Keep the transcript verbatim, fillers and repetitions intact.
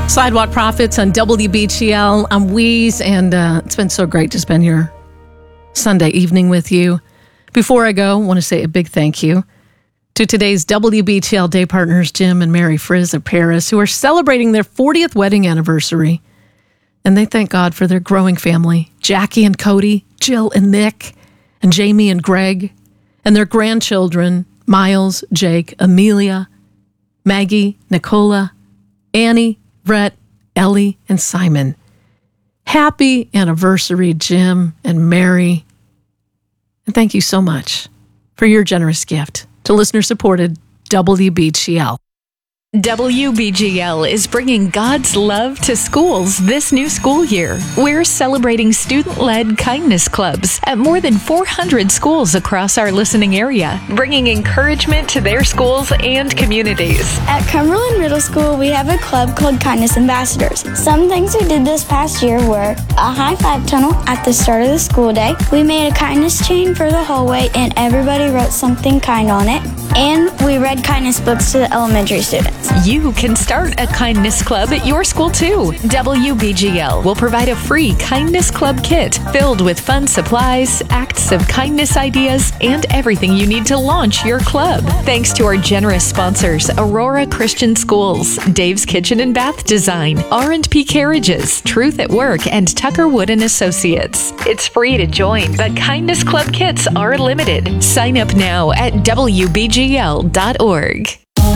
Sidewalk Prophets on W B G L. I'm Weeze, and uh, it's been so great to spend your Sunday evening with you. Before I go, I want to say a big thank you to today's W B G L day partners, Jim and Mary Frizz of Paris, who are celebrating their fortieth wedding anniversary. And they thank God for their growing family, Jackie and Cody, Jill and Nick, and Jamie and Greg, and their grandchildren, Miles, Jake, Amelia, Maggie, Nicola, Annie, Brett, Ellie, and Simon. Happy anniversary, Jim and Mary. And thank you so much for your generous gift to listener-supported W B G L. W B G L is bringing God's love to schools this new school year. We're celebrating student-led kindness clubs at more than four hundred schools across our listening area, bringing encouragement to their schools and communities. At Cumberland Middle School, we have a club called Kindness Ambassadors. Some things we did this past year were a high-five tunnel at the start of the school day. We made a kindness chain for the hallway, and everybody wrote something kind on it. And we read kindness books to the elementary students. You can start a kindness club at your school too. W B G L will provide a free kindness club kit filled with fun supplies, acts of kindness ideas, and everything you need to launch your club. Thanks to our generous sponsors, Aurora Christian Schools, Dave's Kitchen and Bath Design, R and P Carriages, Truth at Work, and Tucker Wood and Associates. It's free to join, but kindness club kits are limited. Sign up now at W B G L dot org.